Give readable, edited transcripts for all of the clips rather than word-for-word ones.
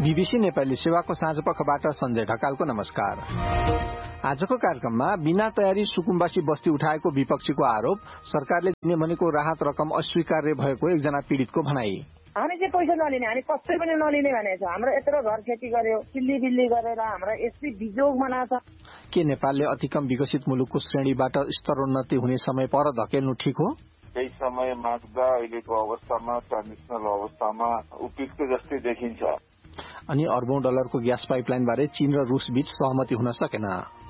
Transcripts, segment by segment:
BBC Nepali सेवाको साँझपखबाट सञ्जय ढकालको नमस्कार। आजको कार्यक्रममा बिना तयारी सुकुम्बासी बस्ती उठाएको विपक्षीको आरोप, सरकारले दिने भनेको राहत रकम अस्वीकार्य भएको एकजना पीड़ितको भनाई। हामी चाहिँ पैसा नलिने, हामी कसै पनि नलिने भनेको छ। हाम्रो यत्रो घर खेती गर्यो, चिल्ली बिल्ली गरेर हाम्रो यस्तै बिजोग बनाछ। के नेपालले अति कम विकसित मुलुकको श्रेणीबाट स्तरोन्नति हुने समय पर धकेल्नु ठिक हो? केही समय माग्दा अहिलेको अवस्थामा ट्रान्जिसनल अवस्थामा उपयुक्त जस्तै देखिन्छ। अनि अर्बौं डलरको ग्यास पाइपलाइन बारे चीन र रूस बीच सहमति हुन सकेन।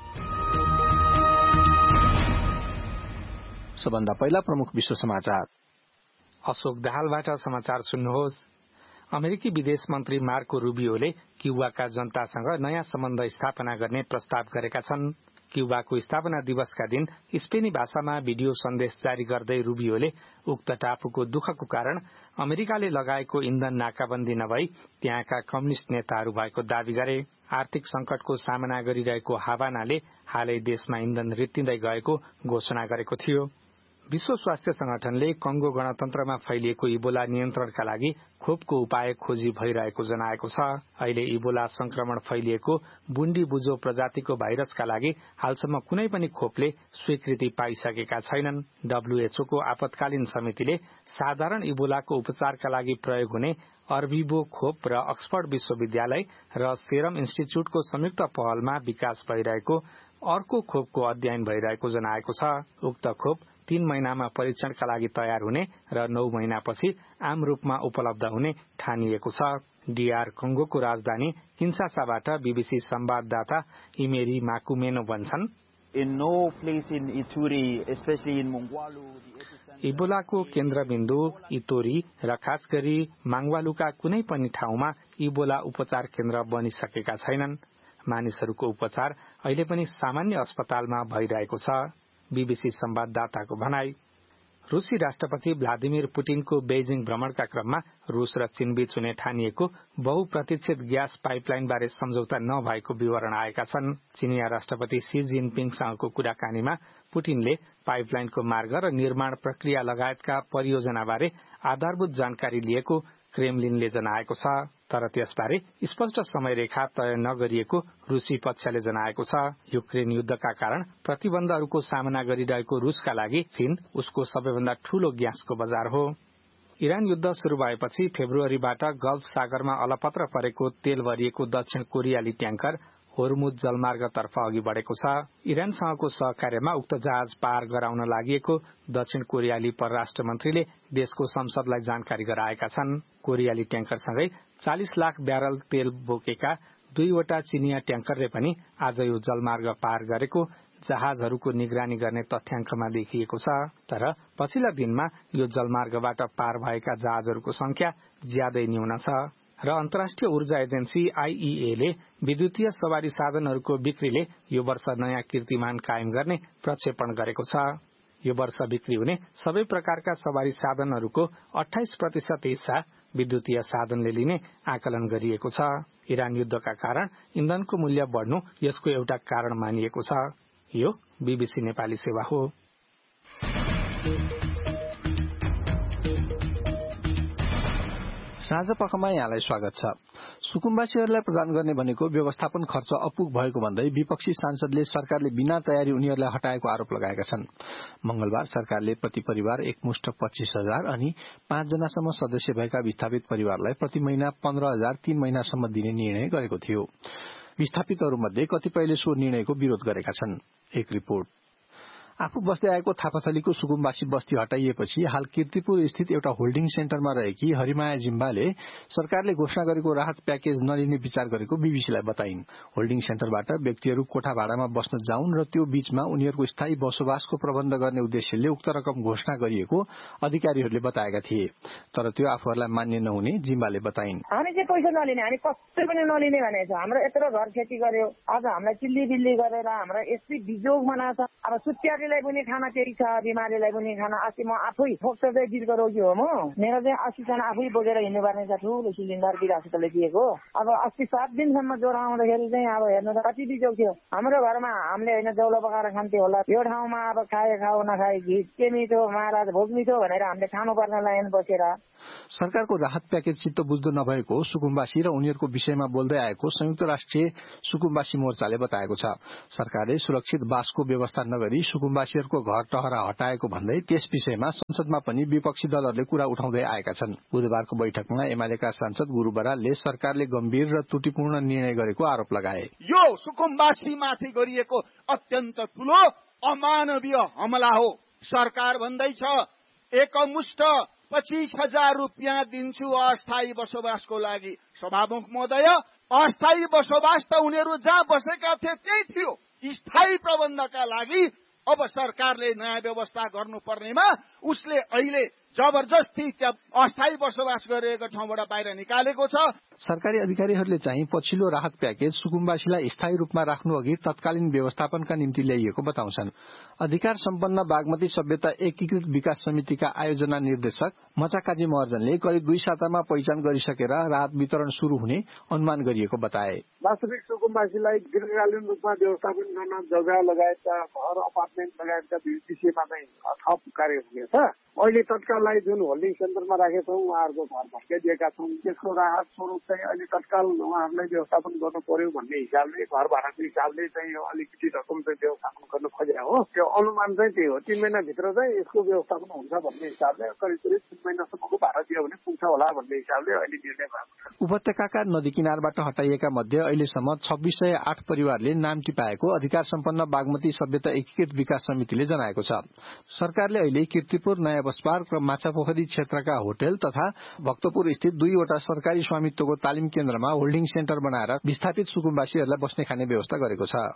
सबभन्दा पहिला प्रमुख विश्व समाचार। अशोक दाहालबाट समाचार सुन्नुहोस्। अमेरिकी विदेश मन्त्री मार्को रूबियोले क्युबाका जनतासँग नयाँ सम्बन्ध स्थापना गर्ने प्रस्ताव गरेका छन्। क्युबाको स्थापना दिवसका दिन स्पेनी भाषामा भिडियो सन्देश जारी गर्दै रूबियोले उक्त टापुको दुःखको कारण अमेरिकाले लगाएको इन्धन नाकाबन्दी नभई त्यहाँका कम्युनिष्ट नेताहरू भएको दावी गरे। आर्थिक संकटको सामना गरिरहेको हाभानाले हालै देशमा इन्धन रित्तिँदै गएको घोषणा गरेको थियो। विश्व स्वास्थ्य संगठनले कंगो गणतन्त्रमा फैलिएको इबोला नियन्त्रणका लागि खोपको उपाय खोजी भइरहेको जनाएको छ। अहिले इबोला संक्रमण फैलिएको बुन्डी बुजो प्रजातिको भाइरसका लागि हालसम्म कुनै पनि खोपले स्वीकृति पाइसकेका छैनन्। डब्ल्यूएचओ को आपतकालीन समितिले साधारण इबोलाको उपचारका लागि प्रयोग हुने अर्भिबो खोप र अक्सफोर्ड विश्वविद्यालय र सेरम इन्स्टिच्यूटको संयुक्त पहलमा विकास भइरहेको अर्को खोपको अध्ययन भइरहेको जनाएको छ। उक्त खोप 3 महिनामा परीक्षणका लागि तयार हुने र 9 महिनापछि आम रूपमा उपलब्ध हुने ठानिएको छ। डीआर कंगोको राजधानी किन्सासाबाट बीबीसी संवाददाता इमेरी माकुमेनो भन्छन्, इबोलाको केन्द्रबिन्दु इतोरी र खास गरी माङ्वालुका कुनै पनि ठाउँमा इबोला उपचार केन्द्र बनिसकेका छैनन्। मानिसहरूको उपचार अहिले पनि सामान्य अस्पतालमा भइरहेको छ। बीबीसी संवाददाताको भनाई। रूसी राष्ट्रपति भ्लादिमिर पुटिनको बेजिङ भ्रमणका क्रममा रूस र चीनबीच हुने ठानिएको बहुप्रतीक्षित ग्यास पाइपलाइन बारे सम्झौता नभएको विवरण आएका छन्। चीनिया राष्ट्रपति सी जिनपिङसँगको कुराकानीमा पुटिनले पाइपलाइनको मार्ग र निर्माण प्रक्रिया लगायतका परियोजनाबारे आधारभूत जानकारी लिएको क्रेमलिनले जनाएको छ। तर त्यसबारे स्पष्ट समय रेखा तय नगरिएको रूसी पक्षले जनाएको छ। युक्रेन युद्धका कारण प्रतिबन्धहरूको सामना गरिरहेको रूसका लागि चीन उसको सबैभन्दा ठूलो ग्यासको बजार हो। इरान युद्ध शुरू भएपछि फेब्रुअरीबाट गल्फ सागरमा अलपत्र परेको तेल भरिएको दक्षिण कोरियाली ट्याङ्कर होर्मुज जलमार्गतर्फ अघि बढ़ेको छ। इरानसँगको सहकार्यमा उक्त जहाज पार गराउन लागि दक्षिण कोरियाली परराष्ट्र मन्त्रीले देशको संसदलाई जानकारी गराएका छन्। कोरियाली ट्याङ्करसँगै 40 लाख ब्यारल तेल बोकेका 2वटा चिनिया ट्याङ्करले पनि आज यो जलमार्ग पार गरेको जहाजहरूको निगरानी गर्ने तथ्याङ्कमा देखिएको छ। तर पछिल्ला दिनमा यो जलमार्गबाट पार भएका जहाजहरूको संख्या ज्यादै न्यून छ। र अन्तर्राष्ट्रिय ऊर्जा एजेन्सी आईईए ले विद्युतीय सवारी साधनहरूको बिक्रीले यो वर्ष नयाँ कीर्तिमान कायम गर्ने प्रक्षेपण गरेको छ। यो वर्ष बिक्री हुने सबै प्रकारका सवारी साधनहरूको 28% हिस्सा विद्युतीय साधनले लिने आकलन गरिएको छ। इरान युद्धका कारण इन्धनको मूल्य बढ्नु यसको एउटा कारण मानिएको छ। यो बीबीसी नेपाली सेवा हो। साँझ पखमा यहाँलाई स्वागत छ। सुकुम्बासीहरूलाई प्रदान गर्ने भनेको व्यवस्थापन खर्च अपुग भएको भन्दै विपक्षी सांसदले सरकारले बिना तयारी उनीहरूलाई हटाएको आरोप लगाएका छन्। मंगलबार सरकारले प्रति परिवार एकमुष्ट 25,000 अनि 5 जनासम्म सदस्य भएका विस्थापित परिवारलाई प्रति महिना 15,000 3 महिनासम्म दिने निर्णय गरेको थियो। विस्थापितहरूमध्ये कतिपयले सो निर्णयको विरोध गरेका छन्। एक रिपोर्ट। आफू बस्दै आएको थापाथलीको सुकुम्बासी बस्ती हटाइएपछि हाल कीर्तिपुर स्थित एउटा होल्डिङ सेन्टरमा रहेकी हरिमाया जिम्बाले सरकारले घोषणा गरेको राहत प्याकेज नलिने विचार गरेको बीबीसीलाई बताइन्। होल्डिङ सेन्टरबाट व्यक्तिहरू कोठा भाडामा बस्न जाउन् र त्यो बीचमा उनीहरूको स्थायी बसोबासको प्रबन्ध गर्ने उद्देश्यले उक्त रकम घोषणा गरिएको अधिकारीहरूले बताएका थिए। तर त्यो आफूहरूलाई मान्य नहुने जिम्बाले बताइन्। हामी चाहिँ पैसा नलिने, हामी कसै पनि नलिने भनेको छ। हाम्रो यत्रो घर खेती गर्यो, आज हामीलाई चिल्ली बिल्ली गरेर हाम्रो यस्तै बिजोग बनाछ। अब सुत्या बिमारीलाई पनि खाना त्यही छ, बिमारीलाई पनि खाना। अस्ति म आफै 420 रोगी हो म, मेरो चाहिँ 80 जना आफै बोकेर हिँड्नुपर्ने छ, ठुलो सिलिन्डर बिरासतले दिएको। अब अस्ति 7 दिनसम्म ज्वरो आउँदाखेरि चाहिँ अब हेर्नु त कति बिजोग थियो। हाम्रो घरमा हामीले होइन जौलो पकाएर खान्थ्यो होला, यो ठाउँमा अब खाए खाऊ नखाए घिस के मिठो महाराज भोग मिठो भनेर हामीले खानुपर्ने लाइन बसेर। सरकारको राहत प्याकेज चित्त बुझ्दो नभएको सुकुम्बासी र उनीहरूको विषयमा बोल्दै आएको संयुक्त राष्ट्रिय सुकुम्बासी मोर्चाले बताएको छ। सरकारले सुरक्षित बासको व्यवस्था नगरी सुकुम्बासीहरूको घर टहरा हटाएको भन्दै त्यस विषयमा संसदमा पनि विपक्षी दलहरूले कुरा उठाउँदै आएका छन्। बुधबारको बैठकमा एमालेका सांसद गुरु बरालले सरकारले गम्भीर र त्रुटिपूर्ण निर्णय गरेको आरोप लगाए। यो सुकुम्बासीमाथि गरिएको अत्यन्त ठूलो अमानवीय हमला हो। सरकार भन्दैछ एकमुष्ट 25,000 रुपियाँ दिन्छु अस्थायी बसोबासको लागि। सभामुख महोदय, अस्थायी बसोबास त उनीहरू जहाँ बसेका थिए त्यही थियो। स्थायी प्रबन्धका लागि अब सरकारले नयाँ व्यवस्था गर्नुपर्नेमा उसले अहिले जबरजस्ती त्यहाँ अस्थायी बसोबास गरिएको ठाउँबाट बाहिर निकालेको छ। सरकारी अधिकारीहरूले चाहिँ पछिल्लो राहत प्याकेज सुकुम्बासीलाई स्थायी रूपमा राख्नु अघि तत्कालीन व्यवस्थापनका निम्ति ल्याइएको बताउँछन्। अधिकार सम्पन्न बागमती सभ्यता एकीकृत विकास समितिका आयोजना निर्देशक मचाकाजी महर्जनले करिब 2 सातामा पहिचान गरिसकेर राहत वितरण शुरू हुने अनुमान गरिएको बताए। वास्तविक सुकुम्बासीलाई दीर्घकालीन रूपमा व्यवस्थापन गर्न जग्गा लगायतका घर अपार्टमेन्ट लगायतका विषयमा चाहिँ थप कार्य हुनेछ। अहिले तत्काललाई जुन होल्डिङ सेन्टरमा राखेका छौँ, उहाँहरूको घर भत्काइदिएका छौँ, त्यसको राहत स्वरूप चाहिँ अहिले तत्काल उहाँहरूलाई व्यवस्थापन गर्नु पर्यो भन्ने हिसाबले, घर भाडाको हिसाबले चाहिँ यो अलिकति रकम चाहिँ व्यवस्थापन गर्न खोजेको हो। त्यो अनुमान चाहिँ त्यही हो, 3 महिनाभित्र चाहिँ यसको व्यवस्थापन हुन्छ भन्ने हिसाबले करिब 3 महिनासम्मको भाडा दियो भने पुग्छ होला भन्ने हिसाबले अहिले निर्णय भएको। उपत्यकाका नदी किनारबाट हटाइएका मध्ये अहिलेसम्म 2608 परिवारले नाम टिपाएको अधिकार सम्पन्न बागमती सभ्यता एकीकृत विकास समितिले जनाएको छ। सरकारले अहिले कीर्तिपुर, नयाँ बस पार्क र माछापोखरी क्षेत्रका होटल तथा भक्तपुर स्थित 2वटा सरकारी स्वामित्वको तालिम केन्द्रमा होल्डिङ सेन्टर बनाएर विस्थापित सुकुम्बासीहरूलाई बस्ने खाने व्यवस्था गरेको छ।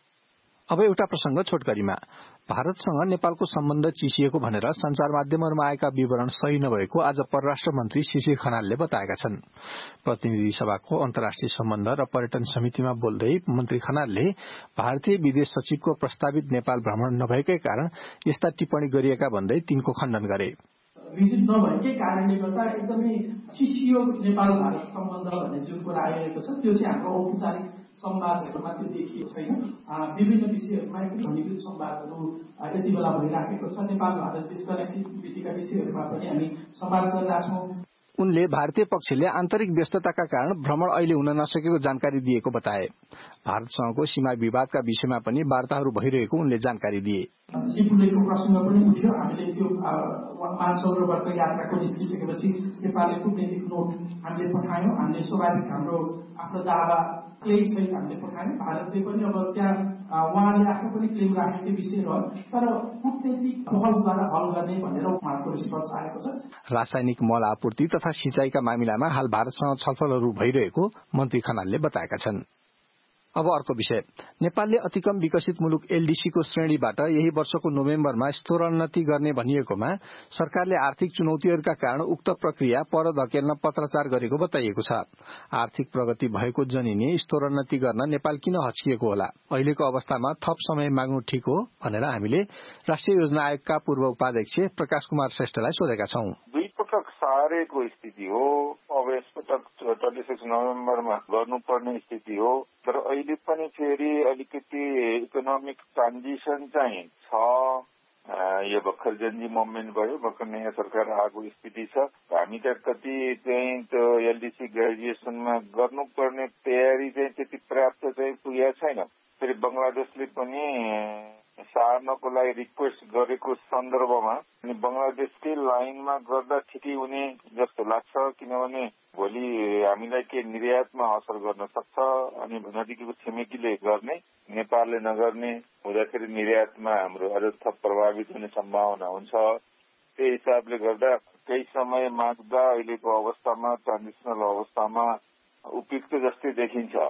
अब एउटा प्रसंग छोटकरीमा। भारतसँग नेपालको सम्बन्ध चिसिएको भनेर संचार माध्यमहरूमा आएका विवरण सही नभएको आज परराष्ट्र मन्त्री शिशिर खनालले बताएका छन्। प्रतिनिधि सभाको अन्तर्राष्ट्रिय सम्बन्ध र पर्यटन समितिमा बोल्दै मन्त्री खनालले भारतीय विदेश सचिवको प्रस्तावित नेपाल भ्रमण नभएकै कारण यस्ता टिप्पणी गरिएका भन्दै तिनको खण्डन गरे। भिजिट नभएकै कारणले गर्दा एकदमै चिसियो नेपाल भारत सम्बन्ध भन्ने जुन कुरा आइरहेको छ त्यो चाहिँ हाम्रो औपचारिक संवादहरूमा त्यो देखिएको छैन। विभिन्न विषयहरूमा घनीभूत संवादहरू यति बेला भइराखेको छ। नेपाल भारत बीच कनेक्टिभिटीका विषयहरूमा पनि हामी संवाद गरिरहेछौँ। उनले भारतीय पक्षले आन्तरिक व्यस्तताका कारण भ्रमण अहिले हुन नसकेको जानकारी दिएको बताए। भारतसँगको सीमा विवादका विषयमा पनि वार्ताहरू भइरहेको उनले जानकारी दिए। लिपुलेको प्रसंग पनि उठ्यो। हामीले त्यो मान्छौरोबाट यात्राको निस्किसकेपछि नेपालले कूटनीतिक नोट हामीले पठायौँ। हामीले स्वाभाविक हाम्रो आफ्नो दावा क्लेम सहित हामीले पठायौँ। भारतले पनि अब त्यहाँ उहाँले आफ्नो पनि क्लेम राखेको विषय रह्यो, तर कूटनीतिक पहलद्वारा हल गर्ने भनेर उहाँको रिस्पोन्स आएको छ। रासायनिक मल आपूर्ति तथा सिंचाईका मामिलामा हाल भारतसँग छलफलहरू भइरहेको मन्त्री खनालले बताएका छन्। अब अर्को विषय। नेपालले अति कम विकसित मुलुक एलडीसीको श्रेणीबाट यही वर्षको नोभेम्बरमा स्तरोन्नति गर्ने भनिएकोमा सरकारले आर्थिक चुनौतीहरूका कारण उक्त प्रक्रिया पर धकेल्न पत्राचार गरेको बताइएको छ। आर्थिक प्रगति भएको जनिने स्तरोन्नति गर्न नेपाल किन हच्किएको होला? अहिलेको अवस्थामा थप समय माग्नु ठिक हो भनेर हामीले राष्ट्रिय योजना आयोगका पूर्व उपाध्यक्ष प्रकाश कुमार श्रेष्ठलाई सोधेका छौं। पटक सारेको स्थिति हो। अब यसपटक 26 नोभेम्बरमा गर्नुपर्ने स्थिति हो। तर अहिले पनि फेरि अलिकति इकोनोमिक ट्रान्जिसन चाहिँ छ। यो भर्खर जेनजी मुभमेन्ट भयो, भर्खर नयाँ सरकार आएको स्थिति छ। हामी त कति चाहिँ त्यो एलडीसी ग्रेजुएसनमा गर्नुपर्ने तयारी चाहिँ त्यति पर्याप्त चाहिँ पुगेको छैन। फेरि बङ्गलादेशले पनि सार्नको लागि रिक्वेस्ट गरेको सन्दर्भमा अनि बङ्गलादेशकै लाइनमा गर्दा ठिकै हुने जस्तो लाग्छ। किनभने भोलि हामीलाई के निर्यातमा असर गर्न सक्छ अनि नजिकैको छिमेकीले गर्ने, नेपालले नगर्ने हुँदाखेरि निर्यातमा हाम्रो अझ थप प्रभावित हुने सम्भावना हुन्छ। त्यही हिसाबले गर्दा केही समय माग्दा अहिलेको अवस्थामा ट्रान्जिसनल अवस्थामा उपयुक्त जस्तै देखिन्छ।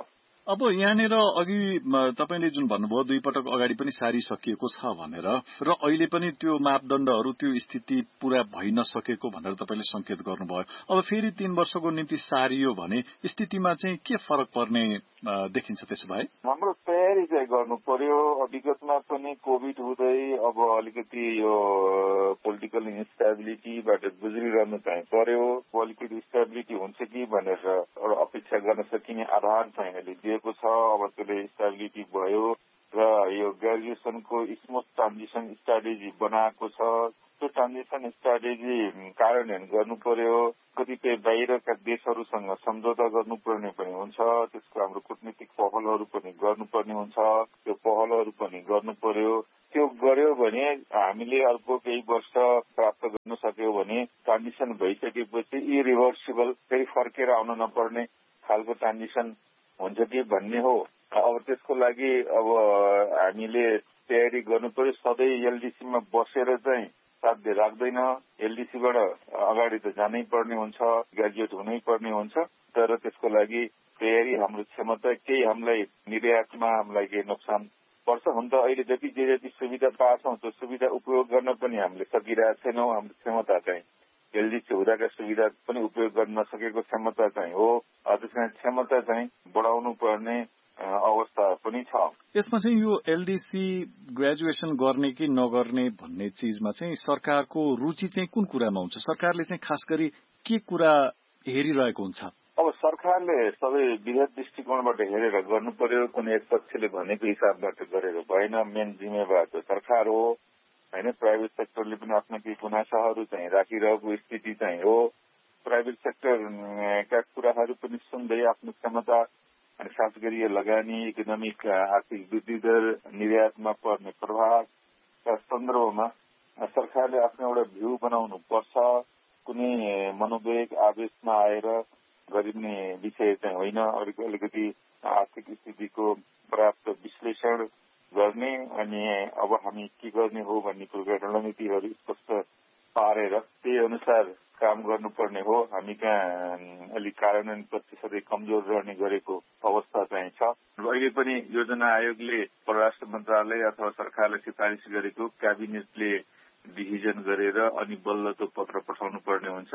अब यहाँनिर अघि तपाईले जुन भन्नुभयो 2 पटक अगाडि पनि सारिसकिएको छ भनेर र अहिले पनि त्यो मापदण्डहरू त्यो स्थिति पूरा भइ नसकेको भनेर तपाईले संकेत गर्नुभयो। अब फेरि 3 वर्षको निम्ति सारियो भने स्थितिमा चाहिँ के फरक पर्ने देखिन्छ त्यसो भए? हाम्रो तयारी चाहिँ गर्नु पर्यो। विगतमा पनि कोभिड हुँदै अब अलिकति यो पोलिटिकल इन्स्टेबिलिटीबाट गुज्रिरहनु चाहिँ पर्यो। अलिकति स्टेबिलिटी हुन्छ कि भनेर एउटा अपेक्षा गर्न सकिने आधार चाहिँ अहिले दिएको छ। अब त्यसले स्टेबिलिटी भयो र यो ग्रेजुएसनको स्मुथ ट्रान्जिसन स्ट्राटेजी बनाएको छ। त्यो ट्रान्जिसन स्ट्राटेजी कार्यान्वयन गर्नु पर्यो। कतिपय बाहिरका देशहरूसँग सम्झौता गर्नुपर्ने पनि हुन्छ। त्यसको हाम्रो कूटनीतिक पहलहरू पनि गर्नुपर्ने हुन्छ। त्यो पहलहरू पनि गर्नु पर्यो। त्यो गर्यो भने हामीले अर्को केही वर्ष प्राप्त गर्न सक्यौं भने ट्रान्जिसन भइसकेपछि इरिभर्सिबल फेरि फर्केर आउन नपर्ने खालको ट्रान्जिसन हुन्छ कि भन्ने हो। अब त्यसको लागि अब हामीले तयारी गर्नु पर्यो। सधैँ एलडीसीमा बसेर चाहिँ साध्य राख्दैन। एलडीसीबाट अगाडि त जानै पर्ने हुन्छ, ग्रेजुएट हुनै पर्ने हुन्छ। तर त्यसको लागि तयारी हाम्रो क्षमता केही हामीलाई निर्यातमा हामीलाई केही नोक्सान पर्छ। हुन त अहिले जति सुविधा पाछौँ त्यो सुविधा उपयोग गर्न पनि हामीले सकिरहेका छैनौँ। हाम्रो क्षमता चाहिँ एलडीसी हुँदाका सुविधा पनि उपयोग गर्न नसकेको क्षमता चाहिँ हो। त्यसमा क्षमता चाहिँ बढाउनु पर्ने अवस्था पनि छ। यसमा चाहिँ यो एलडीसी ग्रेजुएसन गर्ने कि नगर्ने भन्ने चीजमा चाहिँ सरकारको रुचि चाहिँ कुन कुरामा हुन्छ? सरकारले चाहिँ खास गरी के कुरा हेरिरहेको हुन्छ? अब सरकारले सबै विगत दृष्टिकोणबाट हेरेर गर्नु पर्यो। कुनै एक पक्षले भनेको हिसाबबाट गरेर भएन। मेन जिम्मेवार त सरकार हो हैन। प्राइभेट सेक्टरले पनि आफ्ना केही गुनासाहरू चाहिँ राखिरहेको स्थिति चाहिँ हो। प्राइभेट सेक्टरका कुराहरू पनि सुन्दै आफ्नो क्षमता अनि खास गरी लगानी, इकोनोमिक आर्थिक वृद्धि दर, निर्यातमा पर्ने प्रभावका सन्दर्भमा सरकारले आफ्नो एउटा भ्यू बनाउनु पर्छ। कुनै मनोवेग आवेशमा आएर गरिने विषय चाहिँ होइन। अलिकति आर्थिक स्थितिको पर्याप्त विश्लेषण गर्ने अनि अब हामी के गर्ने हो भन्ने कुराका रणनीतिहरू स्पष्ट पारेर त्यही अनुसार काम गर्नुपर्ने हो। हामी कहाँ अलिक कार्यान्वयन प्रतिशतै कमजोर रहने गरेको अवस्था चाहिँ छ। अहिले पनि योजना आयोगले परराष्ट्र मन्त्रालय अथवा सरकारले सिफारिस गरेको क्याबिनेटले डिसिजन गरेर अनि बल्ल त्यो पत्र पठाउनु पर्ने हुन्छ।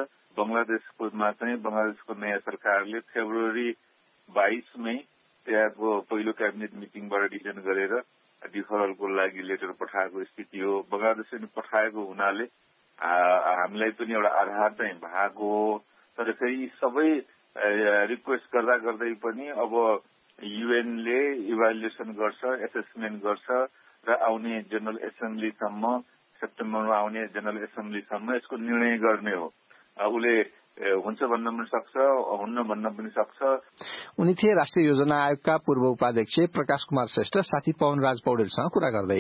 बंगलादेशको नयाँ सरकारले फेब्रुअरी 22 मई त्यहाँको पहिलो क्याबिनेट मिटिङबाट डिसिजन गरेर डिफरलको लागि लेटर पठाएको स्थिति हो। बंगलादेशले पठाएको हुनाले हामीलाई पनि एउटा आधार चाहिँ भएको हो। तर फेरि सबै रिक्वेस्ट गर्दै पनि अब युएनले इभ्यालुएसन गर्छ, एसेसमेन्ट गर्छ र आउने जनरल एसेम्ब्लीसम्म सेप्टेम्बरमा आउने जनरल एसेम्ब्लीसम्म यसको निर्णय गर्ने हो। उसले हुन्छ भन्न पनि सक्छ, हुन्न भन्न पनि सक्छ। उनी थिए राष्ट्रिय योजना आयोगका पूर्व उपाध्यक्ष प्रकाश कुमार श्रेष्ठ। साथी पवनराज पौडेलसँग कुरा गर्दै।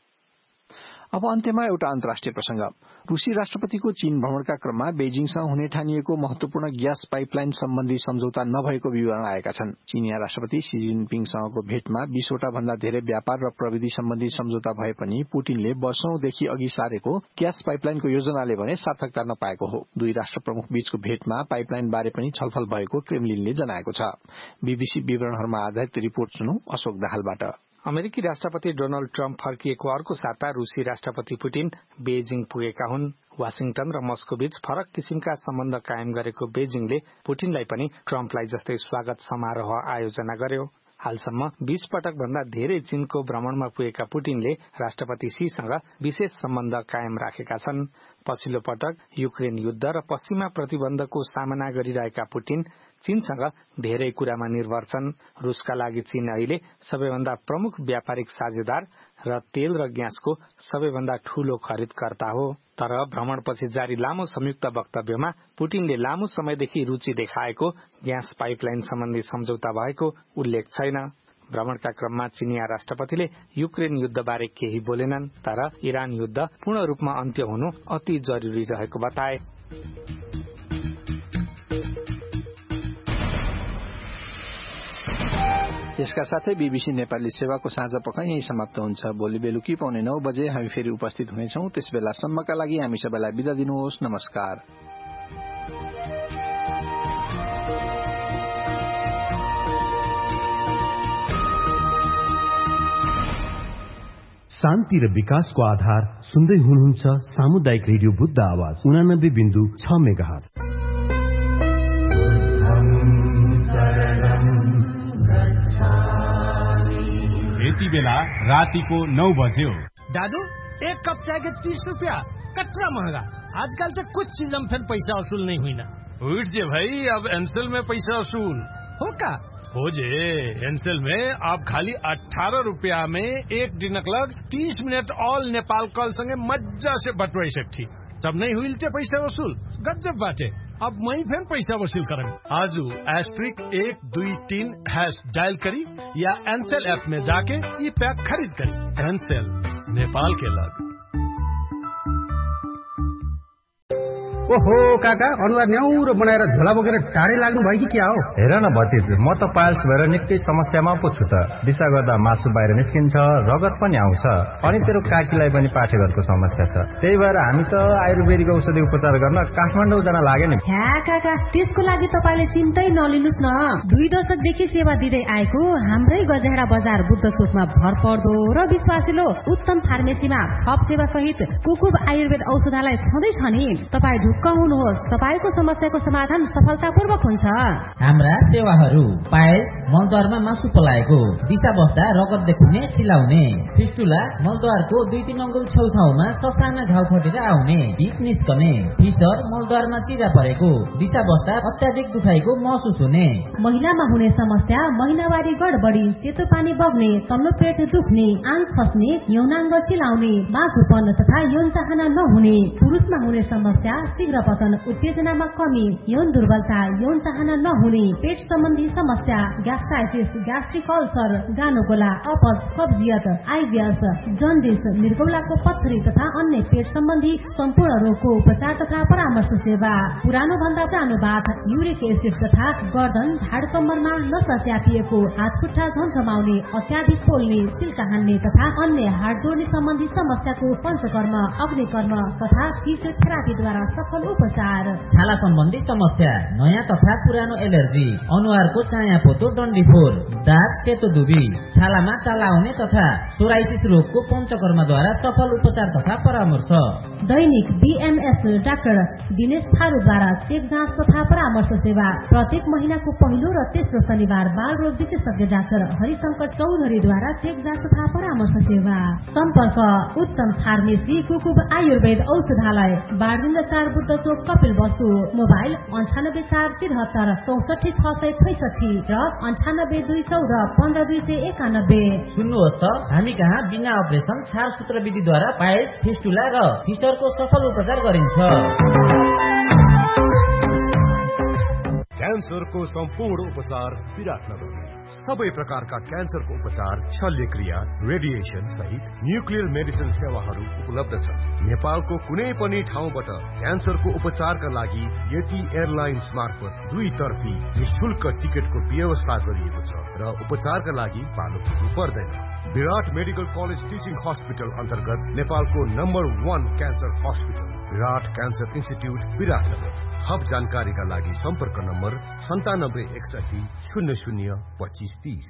अब अन्त्यमा एउटा अन्तर्राष्ट्रिय प्रसंग। रूसी राष्ट्रपतिको चीन भ्रमणका क्रममा बेजिङसँग हुने ठानिएको महत्वपूर्ण ग्यास पाइपलाइन सम्बन्धी सम्झौता नभएको विवरण आएका छन्। चीनिया राष्ट्रपति शी जिनपिङसँगको भेटमा 20वटा भन्दा धेरै व्यापार र प्रविधि सम्बन्धी सम्झौता भए पनि पुटिनले वर्षौंदेखि अघि सारेको ग्यास पाइपलाइनको योजनाले भने सार्थकता नपाएको हो। दुई राष्ट्र प्रमुख बीचको भेटमा पाइपलाइन बारे पनि छलफल भएको क्रेमलिनले जनाएको छ। बीबीसी विवरणहरूमा आधारित रिपोर्ट सुनौ अशोक दाहालबाट। अमेरिकी राष्ट्रपति डोनाल्ड ट्रम्प फर्किएको अर्को साता रूसी राष्ट्रपति पुटिन बेजिङ पुगेका हुन्। वाशिंगटन र मस्को बीच फरक किसिमका सम्बन्ध कायम गरेको बेजिङले पुटिनलाई पनि ट्रम्पलाई जस्तै स्वागत समारोह आयोजना गर्यो। हालसम्म 20 पटक भन्दा धेरै चीनको भ्रमणमा पुगेका पुटिनले राष्ट्रपति शीसँग विशेष सम्बन्ध कायम राखेका छन्। पछिल्लो पटक युक्रेन युद्ध र पश्चिमा प्रतिबन्धको सामना गरिरहेका पुटिन चीनसँग धेरै कुरामा निर्भर छन्। रूसका लागि चीन अहिले सबैभन्दा प्रमुख व्यापारिक साझेदार र तेल र ग्यासको सबैभन्दा ठूलो खरिदकर्ता हो। तर भ्रमणपछि जारी लामो संयुक्त वक्तव्यमा पुटिनले लामो समयदेखि रुचि देखाएको ग्यास पाइपलाइन सम्बन्धी सम्झौता भएको उल्लेख छैन। भ्रमणका क्रममा चीनिया राष्ट्रपतिले युक्रेन युद्धबारे केही बोलेनन्, तर इरान युद्ध पूर्ण रूपमा अन्त्य हुनु अति जरुरी रहेको बताए। यसका साथै बीबीसी नेपाली सेवाको साँझ पख यही समाप्त हुन्छ। भोलि बेलुकी 9:15 बजे हामी फेरि उपस्थित हुनेछौं। त्यसबेलासम्मका लागि हामी सबैलाई बिदा दिनुहोस्। नमस्कार। शान्ति र विकासको आधार सुन्दै हुनुहुन्छ सामुदायिक रेडियो बुद्ध आवाज 89.6 मेगाहर्ज। यति बेला रातिको 9 बज्यो। दादू एक कप चाय के 30 रुपया, कतरा महंगा। आजकल तो कुछ चीजों में फिर पैसा वसूल नहीं हुई ना। उठ जे भाई, अब एनसेल में पैसा वसूल हो का हो जे। एनसेल में आप खाली 18 रुपया में 1 दिनक लग 30 मिनट ऑल नेपाल कॉल संगे मजा से बटवाई सकती। तब नहीं हुई पैसा वसूल, गजब बाटे। अब मैं फिर पैसा वसूल करें। आजू *123# डायल करी या एनसेल ऐप में जाके ये पैक खरीद करी। एनसेल, नेपाल के लग। ओहो काका, अनुहार न्याउरो बनाएर झोला बोकेर टाढै लाग्नु भयो कि क्या हो? हेर न भतिज, म त पाइल्स भएर निकै समस्यामा पो छु त। दिशा गर्दा मासु बाहिर निस्किन्छ, रगत पनि आउँछ, अनि तेरो काकीलाई पनि पाठेघरको समस्या छ। त्यही भएर हामी त आयुर्वेदिक औषधि उपचार गर्न काठमाडौँ जान लाग्यो नि। ह्या काका, त्यसको लागि तपाईले चिन्तै नलिनुस् न। 2 दशकदेखि सेवा दिँदै आएको हाम्रै गजेडा बजार बुद्ध चोकमा भरपर्दो र विश्वासिलो उत्तम फार्मेसीमा थप सेवा सहित कुकुब आयुर्वेद औषधालय छँदैछ नि। तपाई ढुक्क हुनुहोस्, तपाईको समस्याको समाधान सफलतापूर्वक हुन्छ। हाम्रा सेवाहरू पाइल्स, मलद्वारमा मासु पलाएको, दिशा बस्दा रगत देखिने चिलाउने, फिस्टुला, मलद्वारको 2-3 अङ्गुल छेउछाउमा ससाना घाउ फटेर आउने, पिप निस्कने, फिसर, मलद्वारमा चिरा परेको, दिशा बस्दा अत्याधिक दुखाइको महसुस हुने, महिलामा हुने समस्या महिनावारी गडबडी, सेतो पानी बग्ने, तल्लो पेट दुख्ने, आङ खस्ने, यौनाङ्ग चिलाउने, बाँझोपन तथा यौन चाहना नहुने, पुरुषमा हुने समस्या शीघ्र पतन, उत्तेजनामा कमी, यौन दुर्बलता, यौन चाहना नहुने, पेट सम्बन्धी समस्या, ग्यास्ट्राइटिस, ग्यास्ट्रिक अल्सर, गानोगोला, अपच, कब्जियत, आइबिएस, जन्डिस, मृगौलाको पत्थरी तथा अन्य पेट सम्बन्धी सम्पूर्ण रोगको उपचार तथा परामर्श सेवा। पुरानो भन्दा पुरानो बाथ, युरिक एसिड तथा गर्दन, ढाड कम्मरमा नसा च्यापिएको, हात खुट्टा झमझमाउने, अत्याधिक पोल्ने, सिल्का हान्ने तथा अन्य हाड जोड्ने सम्बन्धी समस्याको पञ्चकर्म, अग्निकर्म तथा फिजियोथेरापीद्वारा सफल उपचार। छाला सम्बन्धी समस्या, नयाँ तथा पुरानो एलर्जी, अनुहारको चाया पोतो डन्डीफोर, दाग सेतो दुबी, छालामा चालाउने तथा सोराइसिस रोगको पञ्चकर्मद्वारा सफल उपचार तथा परामर्श। दैनिक बीएमएस डाक्टर दिनेश थारूद्वारा चेक जाँच तथा परामर्श सेवा। प्रत्येक महिनाको पहिलो र तेस्रो शनिबार बाल रोग विशेषज्ञ डाक्टर हरिशंकर चौधरीद्वारा चेक जाँच तथा परामर्श सेवा। सम्पर्क उत्तम फार्मेसी कुकुब आयुर्वेद औषधालय, बारदिन 4 बुद्ध चोक कपिल वस्तु। मोबाइल 98473 64666 र 98214 सुन्नुहोस् त, हामी कहाँ बिना अपरेसन छारसूत्र विधिद्वारा पाइल्स, फिस्टुला र फिसरको सफल उपचार गरिन्छ। क्यान्सरको सम्पूर्ण उपचार विराटनगर। सबै प्रकारका क्यान्सरको उपचार, शल्यक्रिया, रेडिएसन सहित न्युक्लियर मेडिसिन सेवाहरू उपलब्ध छन्। नेपालको कुनै पनि ठाउँबाट क्यान्सरको उपचारका लागि यति एयरलाइन्स मार्फत 2 तर्फी निशुल्क टिकटको व्यवस्था गरिएको छ र उपचारका लागि पालो पुग्नु पर्दैन। विराट मेडिकल कलेज टिचिङ हस्पिटल अन्तर्गत नेपालको नम्बर 1 क्यान्सर हस्पिटल विराट क्यान्सर इन्स्टिट्युट विराटनगर। थप जानकारीका लागि सम्पर्क नम्बर 9761002530।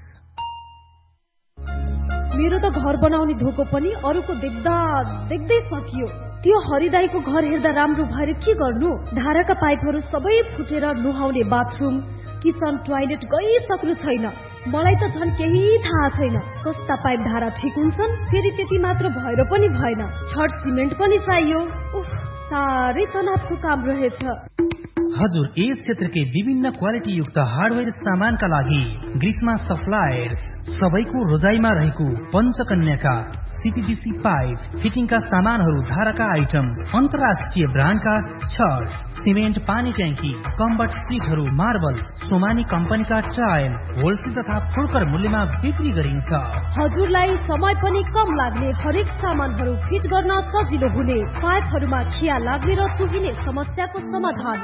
मेरो त घर बनाउने धोको पनि अरूको देख्दा देख्दै सकियो। त्यो हरिदाईको घर हेर्दा राम्रो भएर के गर्नु? धाराका पाइपहरू सबै फुटेर नुहाउने बाथरुम, किचन, टोयलेट गइसक्नु छैन। मलाई त झन् केही थाहा छैन। कस्ता पाइप धारा ठिक हुन्छन्? फेरि त्यति मात्र भएर पनि भएन, छड सिमेन्ट पनि चाहियो। साह्रै तनावको काम रहेछ। हजुर, यस क्षेत्रकै विभिन्न क्वालिटी युक्त हार्डवेयर सामानका लागि ग्रीष्मा सप्लायर्स सबैको रोजाइमा रहेको पञ्चकन्याका सीपीवीसी पाइप, फिटिङका सामानहरू, धाराका आइटम, अन्तर्राष्ट्रिय ब्रान्डका छड, सिमेन्ट, पानी ट्याङ्की, कम्बट सिटहरू, मार्बल, सोमानी कम्पनीका टाइल होलसेल तथा फुल्कर मूल्यमा बिक्री गरिन्छ। हजुरलाई समय पनि कम लाग्ने, हरेक सामानहरू फिट गर्न सजिलो हुने, पाइपहरूमा खिया लाग्ने र चुहिने समस्याको समाधान।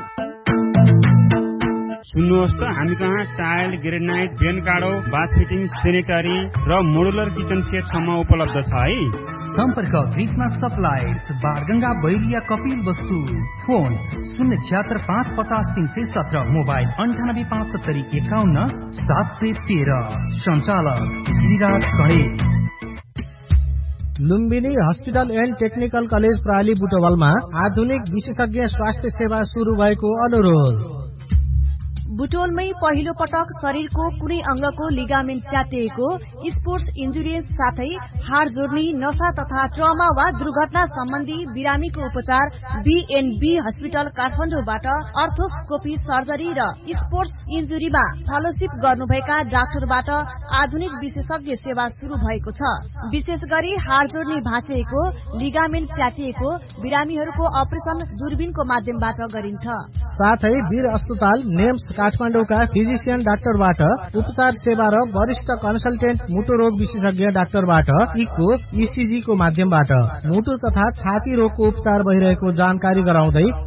सुन्नुहोस् त, हामी कहाँ टाइल, ग्रेनाइट, बेन काडो, बाथ फिटिङ, सेनेटरी र मोडुलर किचन सेटसम्म उपलब्ध छ है। सम्पर्क ग्रीष्मा सप्लायर्स, बारगंगा, बैरिया, कपिल वस्तु। Phone 076-550-317, mobile 98-75-51-713। सञ्चालक गिरिराज खडे। Lumbini hospital and technical college प्राली बुटवलमा आधुनिक विशेषज्ञ स्वास्थ्य सेवा शुरू भएको अनुरोध। बुटोलमै पहिलो पटक शरीरको कुनै अंगको लिगामेन्ट च्यातिएको, स्पोर्ट्स इन्जुरियन्स साथै हाड जोड्ने, नशा तथा ट्रमा वा दुर्घटना सम्बन्धी बिरामीको उपचार बीएनबी हस्पिटल काठमाडौँबाट अर्थोस्कोपी सर्जरी र स्पोर्ट्स इन्जुरीमा फेलोशिप गर्नुभएका डाक्टरबाट आधुनिक विशेषज्ञ सेवा शुरू भएको छ। विशेष गरी हाड जोड्ने भाँचिएको, लिगामेन्ट च्यातिएको बिरामीहरूको अपरेसन दूरबीनको माध्यमबाट गरिन्छ। साथै वीर अस्पताल नेम्स काठमाडौँका फिजिशियन डाक्टरबाट उपचार सेवा र वरिष्ठ कन्सल्टेन्ट मुटु रोग विशेषज्ञ डाक्टरबाट इको इसिजी को माध्यमबाट मुटु तथा छाती रोगको उपचार भइरहेको जानकारी गराउँदै